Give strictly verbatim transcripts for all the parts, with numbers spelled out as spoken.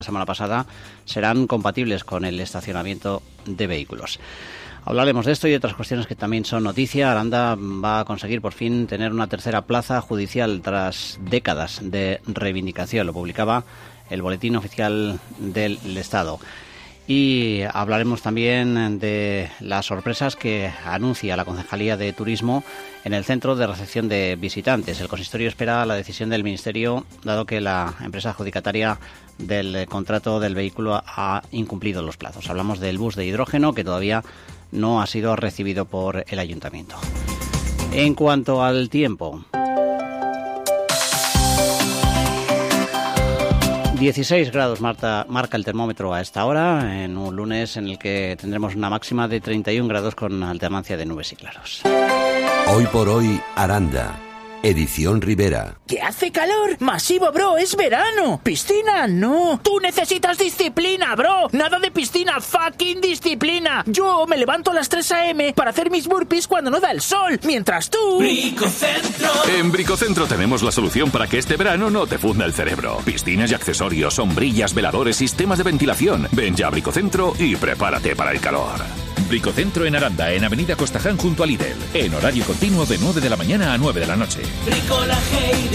semana pasada serán compatibles con el estacionamiento de vehículos. Hablaremos de esto y de otras cuestiones que también son noticia. Aranda va a conseguir por fin tener una tercera plaza judicial tras décadas de reivindicación. Lo publicaba el Boletín Oficial del Estado. Y hablaremos también de las sorpresas que anuncia la Concejalía de Turismo en el centro de recepción de visitantes. El consistorio espera la decisión del Ministerio, dado que la empresa adjudicataria del contrato del vehículo ha incumplido los plazos. Hablamos del bus de hidrógeno, que todavía no ha sido recibido por el Ayuntamiento. En cuanto al tiempo, dieciséis grados marca, marca el termómetro a esta hora, en un lunes en el que tendremos una máxima de treinta y un grados con alternancia de nubes y claros. Hoy por hoy, Aranda. Edición Rivera. ¿Que hace calor? Masivo, bro, es verano. ¿Piscina? No. Tú necesitas disciplina, bro. Nada de piscina, fucking disciplina. Yo me levanto a las tres a eme para hacer mis burpees cuando no da el sol, mientras tú... Bricocentro. En Bricocentro tenemos la solución para que este verano no te funda el cerebro. Piscinas y accesorios, sombrillas, veladores, sistemas de ventilación. Ven ya a Bricocentro y prepárate para el calor. Bricocentro en Aranda, en Avenida Costaján junto a Lidl. En horario continuo de nueve de la mañana a nueve de la noche. Bricolaje y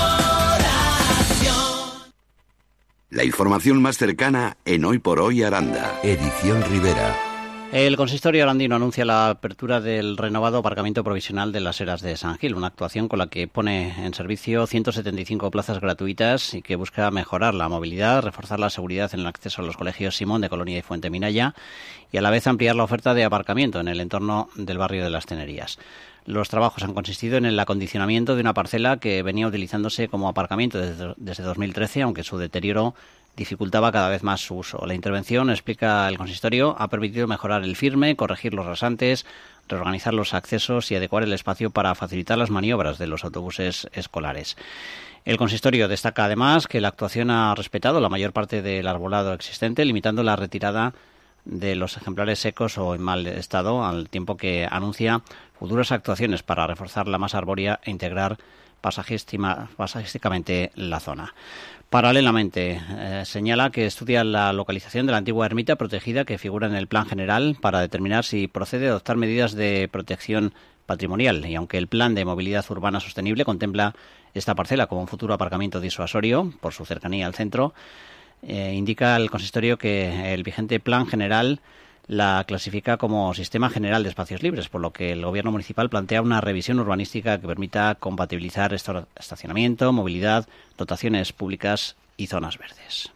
decoración. La información más cercana en Hoy por Hoy Aranda. Edición Rivera. El consistorio arandino anuncia la apertura del renovado aparcamiento provisional de las Eras de San Gil, una actuación con la que pone en servicio ciento setenta y cinco plazas gratuitas y que busca mejorar la movilidad, reforzar la seguridad en el acceso a los colegios Simón de Colonia y Fuente Minaya y a la vez ampliar la oferta de aparcamiento en el entorno del barrio de Las Tenerías. Los trabajos han consistido en el acondicionamiento de una parcela que venía utilizándose como aparcamiento desde, desde dos mil trece, aunque su deterioro dificultaba cada vez más su uso. La intervención, explica el consistorio, ha permitido mejorar el firme, corregir los rasantes, reorganizar los accesos y adecuar el espacio para facilitar las maniobras de los autobuses escolares. El consistorio destaca además que la actuación ha respetado la mayor parte del arbolado existente, limitando la retirada de los ejemplares secos o en mal estado, al tiempo que anuncia futuras actuaciones para reforzar la masa arbórea e integrar paisajísticamente la zona. Paralelamente, eh, señala que estudia la localización de la antigua ermita protegida que figura en el plan general para determinar si procede a adoptar medidas de protección patrimonial. Y aunque el plan de movilidad urbana sostenible contempla esta parcela como un futuro aparcamiento disuasorio por su cercanía al centro, eh, indica el consistorio que el vigente plan general la clasifica como Sistema General de Espacios Libres, por lo que el Gobierno municipal plantea una revisión urbanística que permita compatibilizar estacionamiento, movilidad, dotaciones públicas y zonas verdes.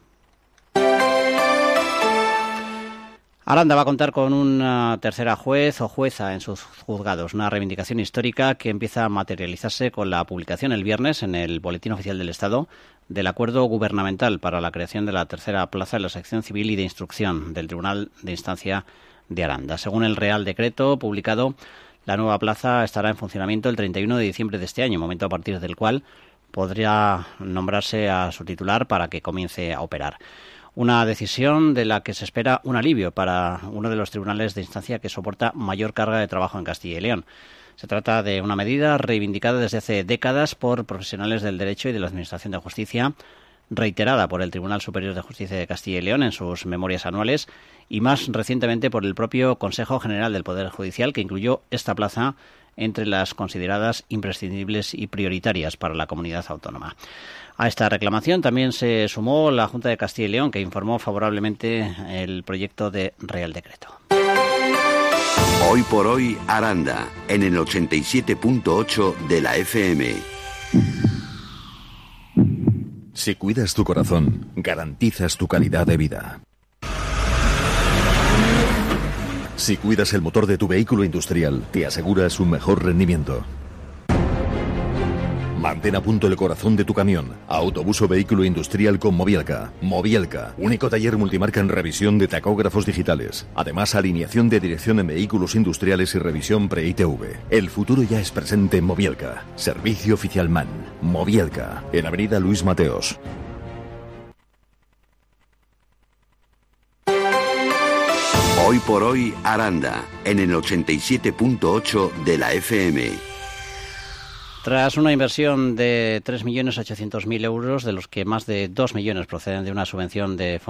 Aranda va a contar con una tercera juez o jueza en sus juzgados, una reivindicación histórica que empieza a materializarse con la publicación el viernes en el Boletín Oficial del Estado del acuerdo gubernamental para la creación de la tercera plaza en la sección civil y de instrucción del Tribunal de Instancia de Aranda. Según el Real Decreto publicado, la nueva plaza estará en funcionamiento el treinta y uno de diciembre de este año, momento a partir del cual podría nombrarse a su titular para que comience a operar. Una decisión de la que se espera un alivio para uno de los tribunales de instancia que soporta mayor carga de trabajo en Castilla y León. Se trata de una medida reivindicada desde hace décadas por profesionales del derecho y de la Administración de Justicia, reiterada por el Tribunal Superior de Justicia de Castilla y León en sus memorias anuales y más recientemente por el propio Consejo General del Poder Judicial, que incluyó esta plaza entre las consideradas imprescindibles y prioritarias para la comunidad autónoma. A esta reclamación también se sumó la Junta de Castilla y León, que informó favorablemente el proyecto de Real Decreto. Hoy por hoy, Aranda, en el ochenta y siete punto ocho de la F M. Si cuidas tu corazón, garantizas tu calidad de vida. Si cuidas el motor de tu vehículo industrial, te aseguras un mejor rendimiento. Mantén a punto el corazón de tu camión. Autobús o vehículo industrial con Mobielka. Mobielka, único taller multimarca en revisión de tacógrafos digitales. Además, alineación de dirección en vehículos industriales y revisión pre-I T V. El futuro ya es presente en Mobielka. Servicio oficial MAN. Mobielka, en Avenida Luis Mateos. Hoy por hoy, Aranda, en el ochenta y siete punto ocho de la F M. Tras una inversión de tres millones ochocientos mil euros, de los que más de dos millones proceden de una subvención de